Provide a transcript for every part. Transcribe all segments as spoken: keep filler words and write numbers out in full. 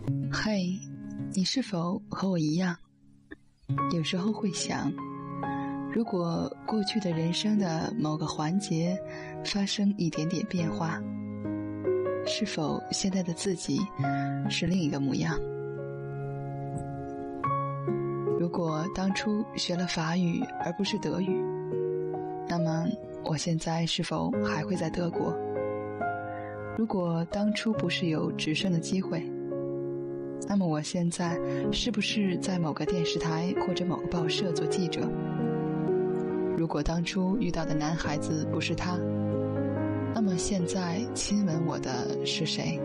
嘿，你是否和我一样，有时候会想，如果过去的人生的某个环节发生一点点变化，是否现在的自己是另一个模样？如果当初学了法语而不是德语，那么我现在是否还会在德国？如果当初不是有直升的机会，那么我现在是不是在某个电视台或者某个报社做记者？如果当初遇到的男孩子不是他，那么现在亲吻我的是谁？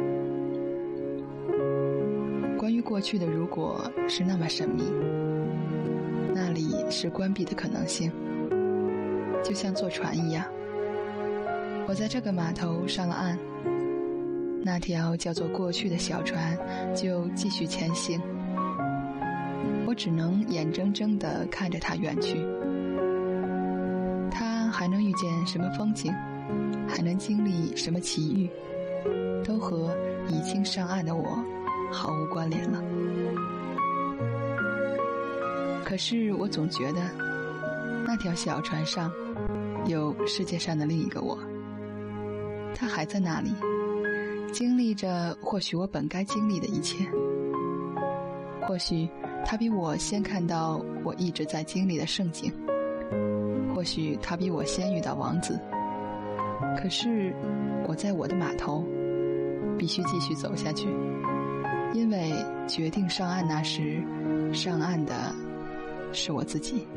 关于过去的如果是那么神秘，那里是关闭的可能性，就像坐船一样。我在这个码头上了岸，那条叫做过去的小船就继续前行，我只能眼睁睁地看着它远去。它还能遇见什么风景，还能经历什么奇遇，都和已经上岸的我毫无关联了。可是我总觉得那条小船上有世界上的另一个我，他还在那里，经历着或许我本该经历的一切。或许他比我先看到我一直在经历的盛景，或许他比我先遇到王子。可是我在我的码头必须继续走下去，因为决定上岸那时，上岸的是我自己。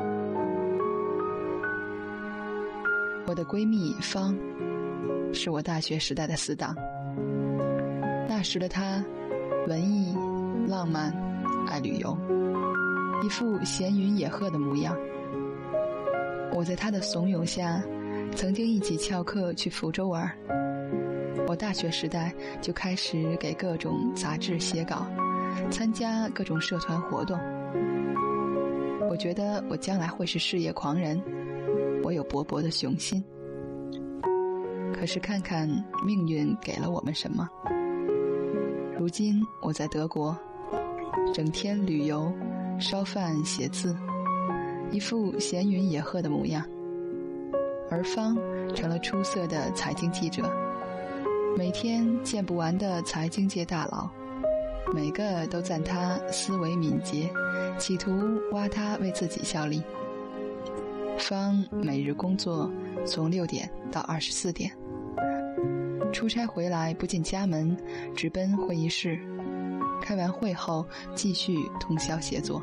我的闺蜜方是我大学时代的死党，那时的她文艺、浪漫、爱旅游，一副闲云野鹤的模样。我在她的怂恿下曾经一起翘课去福州玩。我大学时代就开始给各种杂志写稿，参加各种社团活动。我觉得我将来会是事业狂人，我有勃勃的雄心。可是看看命运给了我们什么。如今我在德国，整天旅游、烧饭、写字，一副闲云野鹤的模样。而方成了出色的财经记者，每天见不完的财经界大佬，每个都赞他思维敏捷，企图挖他为自己效力。方每日工作从六点到二十四点，出差回来不进家门，直奔会议室，开完会后继续通宵写作。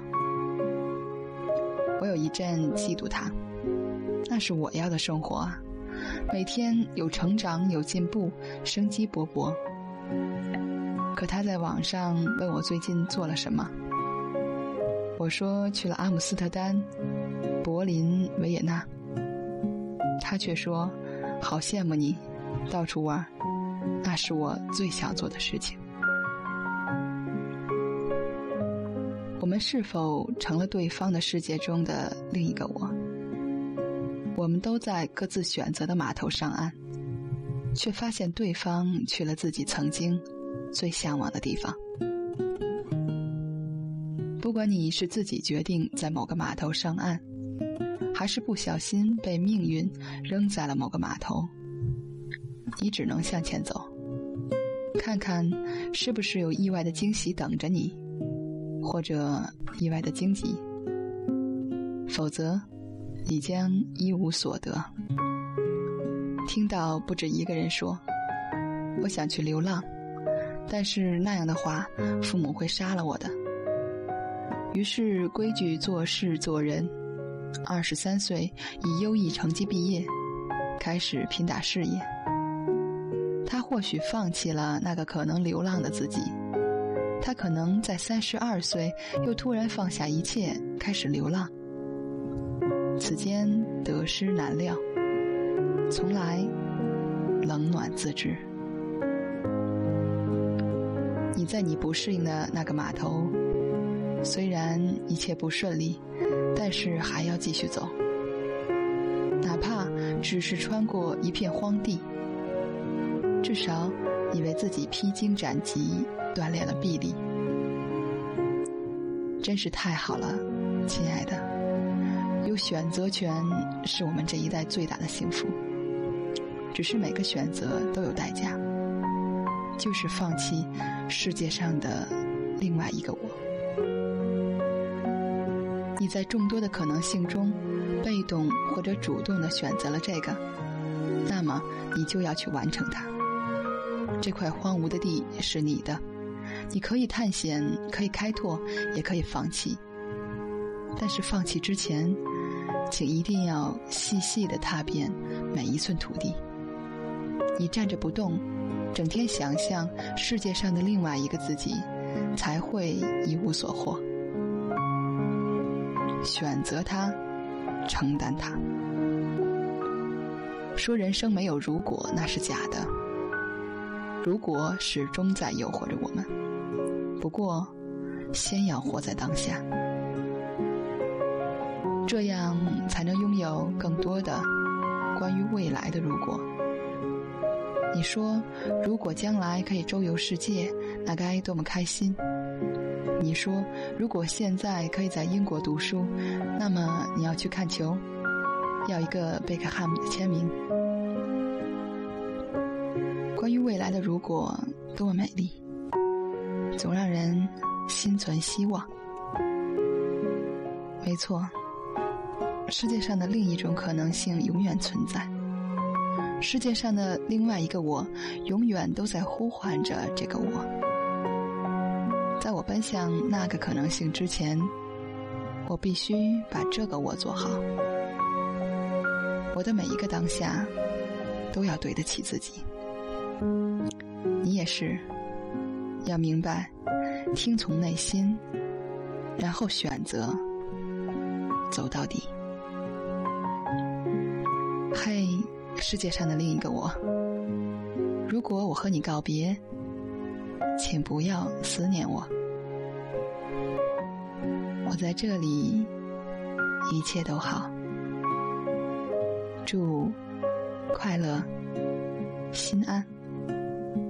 我有一阵嫉妒他，那是我要的生活啊，每天有成长，有进步，生机勃勃。可他在网上问我最近做了什么，我说去了阿姆斯特丹、柏林、维也纳。他却说好羡慕你，到处玩，那是我最想做的事情。我们是否成了对方的世界中的另一个我？我们都在各自选择的码头上岸，却发现对方去了自己曾经最向往的地方。不管你是自己决定在某个码头上岸，还是不小心被命运扔在了某个码头，你只能向前走，看看是不是有意外的惊喜等着你，或者意外的荆棘，否则你将一无所得。听到不止一个人说，我想去流浪，但是那样的话父母会杀了我的。于是规矩做事做人，二十三岁以优异成绩毕业，开始拼打事业。他或许放弃了那个可能流浪的自己，他可能在三十二岁又突然放下一切开始流浪。此间得失难料，从来冷暖自知。你在你不适应的那个码头，虽然一切不顺利，但是还要继续走，哪怕只是穿过一片荒地， 至少你为自己披荆斩棘，锻炼了臂力。真是太好了，亲爱的，有选择权是我们这一代最大的幸福。只是每个选择都有代价，就是放弃世界上的另外一个我。你在众多的可能性中，被动或者主动地选择了这个，那么你就要去完成它。这块荒芜的地是你的，你可以探险，可以开拓，也可以放弃。但是放弃之前，请一定要细细地踏遍每一寸土地。你站着不动，整天想象世界上的另外一个自己，才会一无所获。选择它，承担它。说人生没有如果，那是假的。如果始终在诱惑着我们，不过先要活在当下，这样才能拥有更多的关于未来的如果。你说，如果将来可以周游世界，那该多么开心。你说，如果现在可以在英国读书，那么你要去看球，要一个贝克汉姆的签名。关于未来的如果多么美丽，总让人心存希望。没错，世界上的另一种可能性永远存在，世界上的另外一个我永远都在呼唤着这个我。在我奔向那个可能性之前，我必须把这个我做好。我的每一个当下都要对得起自己。你也是，要明白，听从内心，然后选择走到底。嘿，世界上的另一个我，如果我和你告别，请不要思念我。我在这里，一切都好。祝快乐，心安。